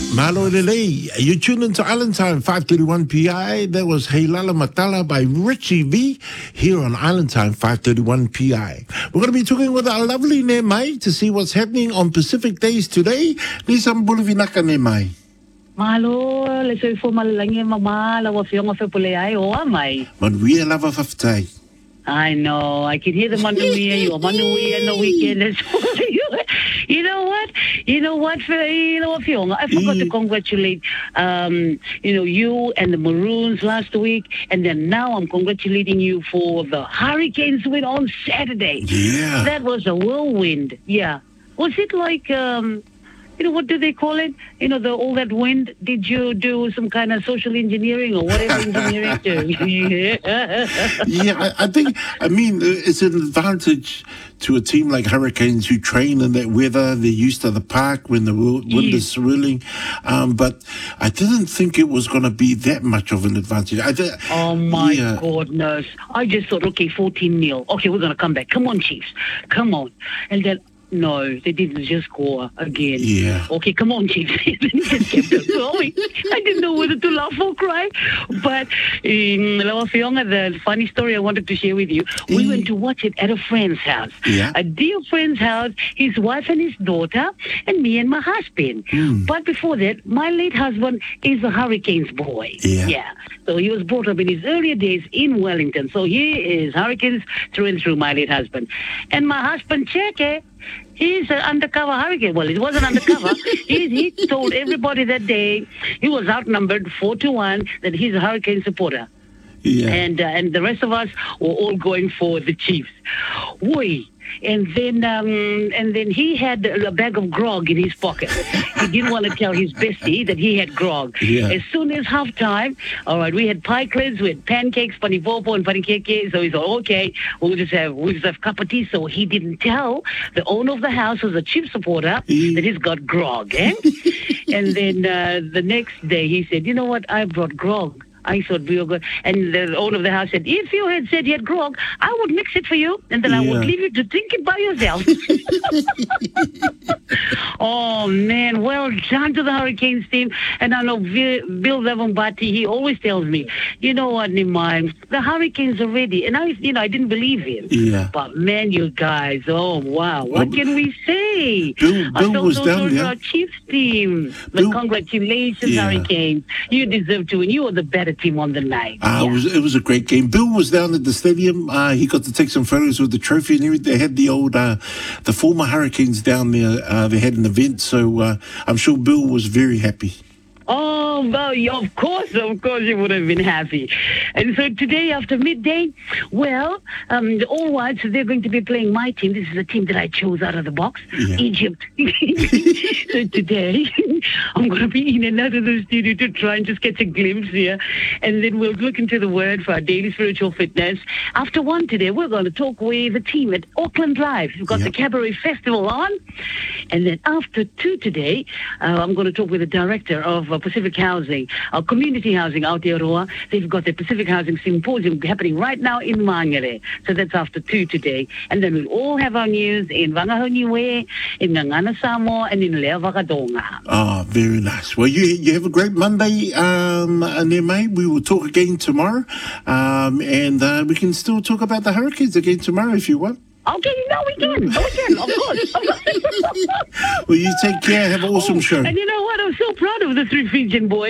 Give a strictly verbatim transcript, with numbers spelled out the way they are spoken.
Malo Lele, you tuned into Island Time, five thirty-one P I. That was Hey Lala Matala by Richie V here on Island Time, five thirty-one P I. We're going to be talking with our lovely Nemai to see what's happening on Pacific Days today. Nisam Buluvinaka Nemai. Malo, let's say for Malalangi Mama, la wafionga fe pulei o amai. Manuia lava faftai. I know, I can hear the Manuia, you are Manuia on the weekend as well. You know what? You know what? For, you know, Fionga, I forgot to congratulate, um, you know, you and the Maroons last week, and then now I'm congratulating you for the Hurricanes win on Saturday. Yeah. That was a whirlwind. Yeah. Was it like, um, you know, what do they call it? You know, the all that wind. Did you do some kind of social engineering or whatever engineering do? Yeah. Yeah, I, I think, I mean, it's an advantage to a team like Hurricanes who train in that weather. They're used to the park when the wind Yes. is swirling. Um, but I didn't think it was going to be that much of an advantage. I th- Oh, my yeah. goodness. I just thought, okay, fourteen nil. Okay, we're going to come back. Come on, Chiefs. Come on. And then, no, they didn't just score again. Yeah. Okay, come on, Chiefs. They just kept on going. I didn't know whether to laugh or cry. But, um, Lawa Fionga, the funny story I wanted to share with you, we Mm. went to watch it at a friend's house. Yeah. A dear friend's house, his wife and his daughter, and me and my husband. Mm. But before that, my late husband is a Hurricanes boy. Yeah. Yeah. So he was brought up in his earlier days in Wellington. So he is Hurricanes through and through, my late husband. And my husband, Cheke, he's an undercover Hurricane. Well, it wasn't undercover. he, he told everybody that day, he was outnumbered four to one, that he's a Hurricane supporter. Yeah. And uh, and the rest of us were all going for the Chiefs. Oi. And then um, and then he had a bag of grog in his pocket. He didn't want to tell his bestie that he had grog. Yeah. As soon as halftime, all right, we had pie creds, we had pancakes, panipopo and panikeke. So he thought, okay, we'll just have we'll just have cup of tea. So he didn't tell the owner of the house, who's a Chief supporter, Mm. that he's got grog. Eh? And then uh, the next day he said, you know what, I brought grog. I thought we were good. And the owner of the house said, if you had said you had grog, I would mix it for you, and then I Yeah. would leave you to drink it by yourself. Oh, man. Well done to the Hurricanes team. And I know Bill Bill Levombati, he always tells me, you know what, Nimai, the Hurricanes are ready. And I, you know, I didn't believe him. Yeah. But, man, you guys, oh, wow. What Well, can we say? Bill- I Bill thought was those down were there. our Chiefs team. But Bill- congratulations, Yeah. Hurricanes. You deserve to win. You were the better team on the night. Uh, Yeah. it, was, it was a great game. Bill was down at the stadium. Uh, he got to take some photos with the trophy and everything. They had the old, uh, the former Hurricanes down there. Uh, they had an event, so uh, I'm sure Bill was very happy. Oh, well, yeah, of course, of course you would have been happy. And so today after midday, well, um, the All Whites, they're going to be playing my team. This is a team that I chose out of the box, Yeah. Egypt. So today, I'm going to be in and out of the studio to try and just get a glimpse here. And then we'll look into the Word for our daily spiritual fitness. After one today, we're going to talk with the team at Auckland Live. We've got Yep. the Cabaret Festival on. And then after two today, uh, I'm going to talk with the director of uh, Pacific Housing, uh, community housing Aotearoa. They've got the Pacific Housing Symposium happening right now in Mangere. So that's after two today. And then we'll all have our news in Wangahoniwe, in Ngangana Samoa, and in Lea Wakadonga. Ah, very nice. Well, you you have a great Monday, um, Neme. We will talk again tomorrow, um, and uh, we can still talk about the Hurricanes again tomorrow if you want. Okay, no, we can. We can, of course. Well, you take care. Have an awesome Oh, show. And you know what? I'm so proud of the three Fijian boys.